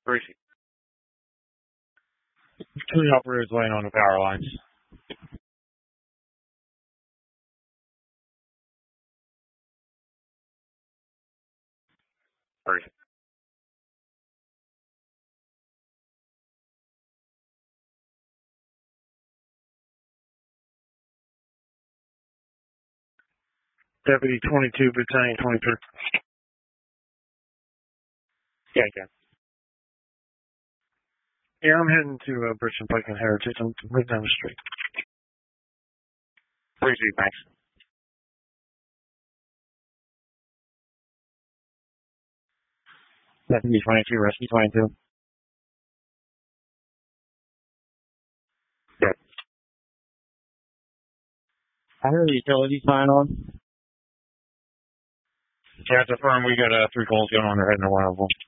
Greasy. Two operators laying on the power lines. Greasy. Deputy 22, Battalion 23. Yeah. Yeah, I'm heading to Bridgeton Pike and Heritage. I'm right down the street. Greasy, thanks. Deputy 22, Rescue 22. Yeah. I heard the utility sign on. Yeah, it's a firm. We got 3 calls going on. They're heading to one of them.